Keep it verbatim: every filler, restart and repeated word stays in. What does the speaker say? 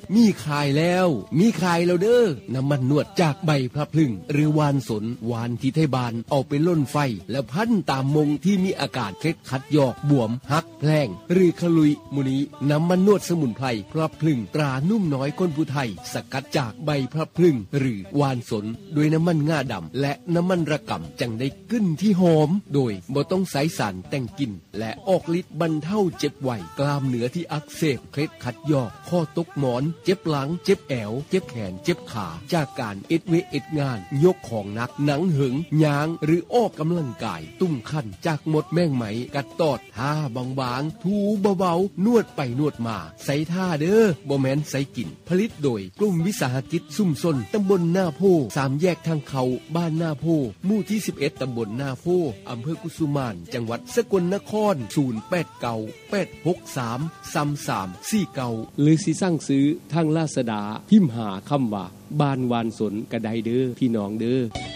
มีขายแล้วมีขายแล้วเด้อน้ำมันนวดจากใบพลับพลึงหรือวานสนวานที่ไทยบานเอาไปล่นไฟและพันตามมงที่มีอากาศเคล็ดคัดยอกบวมหักแพลงหรือขลุยมุนีน้ำมันนวดสมุนไพรพลับพลึงตรานุ่มน้อยคนผู้ไทยสกัดจากใบพลับพลึงหรือวานสนด้วยน้ำมันง่าดำและน้ำมันระกำจังได้กลิ่นที่หอมโดยบ่ต้องใส่สารแต่งกลิ่นและออกฤทธิ์บรรเทาเจ็บไวกล้ามเนื้อที่อักเสบเคล็ดคัดยอกข้อตกหมอนเจ็บหลังเจ็บแอวเจ็บแขนเจ็บขาจากการเอ็ดเวเอ็ดงานยกของหนักหนังหึงยางหรือออกกำลังกายตุ้มขั้นจากมดแมงไหมกัดตอดท่าบางๆถูเบาๆนวดไปนวดมาใส่ท่าเด้อบ่แม่นใส่กินผลิตโดยกลุ่มวิสาหกิจซุ่มซนตำบลหน้าโพสามแยกทางเขาบ้านหน้าโพหมู่ที่สิบเอ็ดตำบลหน้าโพอำเภอกุสุมานจังหวัดสกลนครศูนย์ แปด เก้า แปด หก สาม สาม สาม สี่ เก้าหรือสิสั่งซื้อทางลาซาด้าพิมพ์หาคำว่าบ้านวานสนกระไดเด้อพี่น้องเด้อ